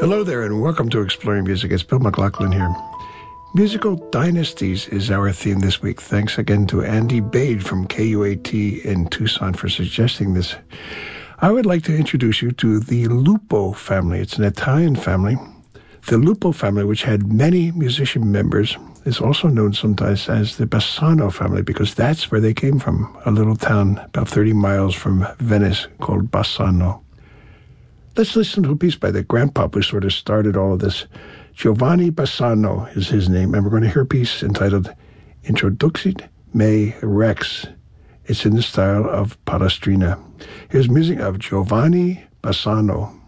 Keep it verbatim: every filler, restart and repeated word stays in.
Hello there, and welcome to Exploring Music. It's Bill McLaughlin here. Musical Dynasties is our theme this week. Thanks again to Andy Bade from K U A T in Tucson for suggesting this. I would like to introduce you to the Lupo family. It's an Italian family. The Lupo family, which had many musician members, is also known sometimes as the Bassano family because that's where they came from, a little town about thirty miles from Venice called Bassano. Let's listen to a piece by the grandpa who sort of started all of this. Giovanni Bassano is his name, and we're going to hear a piece entitled Introduxit Me Rex. It's in the style of Palestrina. Here's music of Giovanni Bassano.